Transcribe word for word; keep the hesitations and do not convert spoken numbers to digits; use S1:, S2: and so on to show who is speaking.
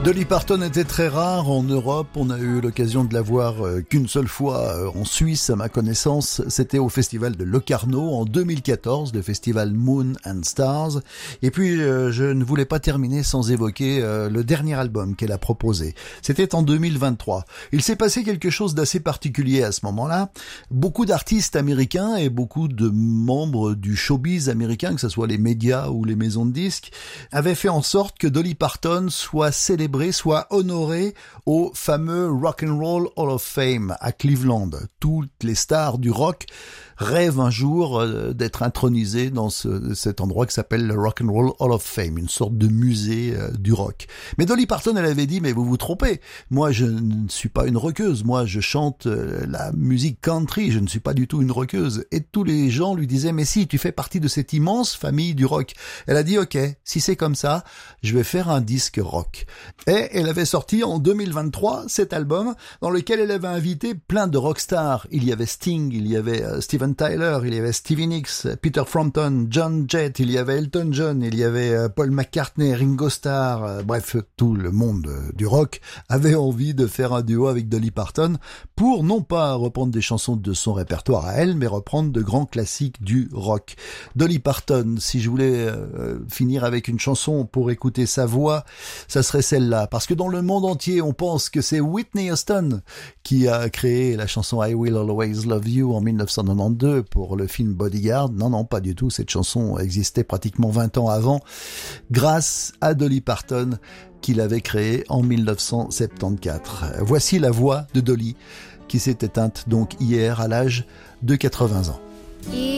S1: Dolly Parton était très rare en Europe. On a eu l'occasion de la voir qu'une seule fois en Suisse, à ma connaissance. C'était au festival de Locarno en deux mille quatorze, le festival Moon and Stars. Et puis, je ne voulais pas terminer sans évoquer le dernier album qu'elle a proposé. C'était en deux mille vingt-trois. Il s'est passé quelque chose d'assez particulier à ce moment-là. Beaucoup d'artistes américains et beaucoup de membres du showbiz américain, que ce soit les médias ou les maisons de disques, avaient fait en sorte que Dolly Parton soit célébrée, soit honorée au fameux Rock and Roll Hall of Fame à Cleveland. Toutes les stars du rock rêvent un jour euh, d'être intronisées dans ce, cet endroit qui s'appelle le Rock and Roll Hall of Fame, une sorte de musée euh, du rock. Mais Dolly Parton, elle avait dit, mais vous vous trompez, moi je ne suis pas une rockeuse, moi je chante euh, la musique country, je ne suis pas du tout une rockeuse. Et tous les gens lui disaient, mais si, tu fais partie de cette immense famille du rock. Elle a dit, ok, si c'est comme ça, je vais faire un disque rock. Et elle avait sorti en deux mille vingt-trois cet album dans lequel elle avait invité plein de rockstars. Il y avait Sting, il y avait euh, Steven Tyler, il y avait Stevie Nicks, Peter Frampton, John Jett, il y avait Elton John, il y avait euh, Paul McCartney, Ringo Starr, euh, bref, tout le monde euh, du rock avait envie de faire un duo avec Dolly Parton pour non pas reprendre des chansons de son répertoire à elle, mais reprendre de grands classiques du rock. Dolly Parton, si je voulais euh, finir avec une chanson pour écouter sa voix, ça serait celle-là. Parce que dans le monde entier, on pense que c'est Whitney Houston qui a créé la chanson I Will Always Love You en dix-neuf cent quatre-vingt-douze pour le film Bodyguard. Non, non, pas du tout. Cette chanson existait pratiquement vingt ans avant, grâce à Dolly Parton, qui l'avait créée en dix-neuf cent soixante-quatorze. Voici la voix de Dolly, qui s'est éteinte donc hier à l'âge de quatre-vingts ans.